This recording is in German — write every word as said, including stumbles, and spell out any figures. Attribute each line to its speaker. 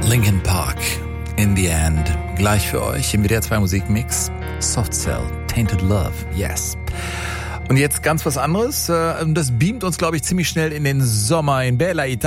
Speaker 1: Linkin Park, In the End. Gleich für euch im W D R zwei Musikmix. Soft Cell, Tainted Love, yes. Und jetzt ganz was anderes. Das beamt uns, glaube ich, ziemlich schnell in den Sommer in Bella Italia.